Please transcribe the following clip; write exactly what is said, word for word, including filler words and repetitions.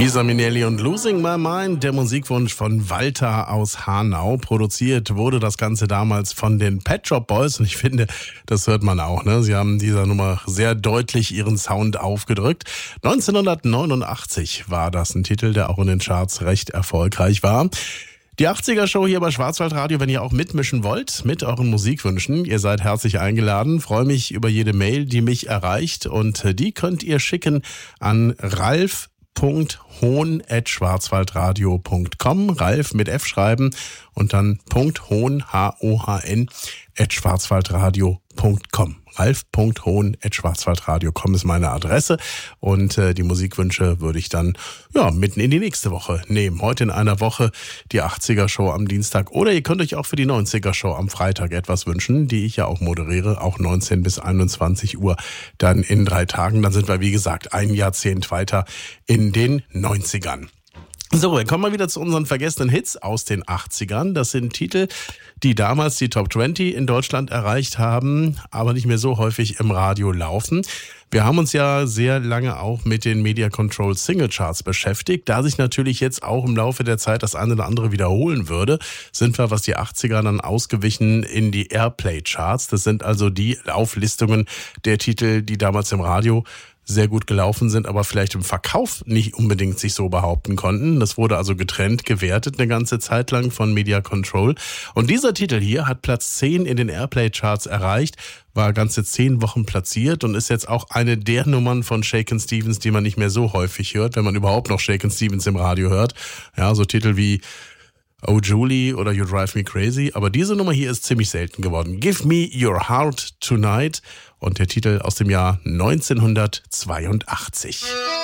Liza Minnelli und Losing My Mind, der Musikwunsch von Walter aus Hanau. Produziert wurde das Ganze damals von den Pet Shop Boys und ich finde, das hört man auch, ne? Sie haben dieser Nummer sehr deutlich ihren Sound aufgedrückt. neunzehnhundertneunundachtzig war das ein Titel, der auch in den Charts recht erfolgreich war. Die achtziger-Show hier bei Schwarzwaldradio, wenn ihr auch mitmischen wollt, mit euren Musikwünschen, ihr seid herzlich eingeladen. Freue mich über jede Mail, die mich erreicht und die könnt ihr schicken an ralf punkt hohn at schwarzwaldradio punkt com. Ralf mit F schreiben und dann .hohn, H O H N, at schwarzwaldradio punkt com. ralf punkt hohn at schwarzwaldradio punkt com ist meine Adresse und äh, die Musikwünsche würde ich dann ja mitten in die nächste Woche nehmen. Heute in einer Woche die achtziger-Show am Dienstag oder ihr könnt euch auch für die neunziger-Show am Freitag etwas wünschen, die ich ja auch moderiere, auch neunzehn bis einundzwanzig Uhr dann in drei Tagen. Dann sind wir, wie gesagt, ein Jahrzehnt weiter in den neunzigern. So, dann kommen wir wieder zu unseren vergessenen Hits aus den achtzigern. Das sind Titel, die damals die Top zwanzig in Deutschland erreicht haben, aber nicht mehr so häufig im Radio laufen. Wir haben uns ja sehr lange auch mit den Media Control Single Charts beschäftigt. Da sich natürlich jetzt auch im Laufe der Zeit das eine oder andere wiederholen würde, sind wir, was die achtziger dann ausgewichen, in die Airplay Charts. Das sind also die Auflistungen der Titel, die damals im Radio sehr gut gelaufen sind, aber vielleicht im Verkauf nicht unbedingt sich so behaupten konnten. Das wurde also getrennt gewertet eine ganze Zeit lang von Media Control. Und dieser Titel hier hat Platz zehn in den Airplay-Charts erreicht, war ganze zehn Wochen platziert und ist jetzt auch eine der Nummern von Shakin' Stevens, die man nicht mehr so häufig hört, wenn man überhaupt noch Shakin' Stevens im Radio hört. Ja, so Titel wie Oh Julie oder You Drive Me Crazy. Aber diese Nummer hier ist ziemlich selten geworden. Give Me Your Heart Tonight und der Titel aus dem Jahr neunzehnhundertzweiundachtzig.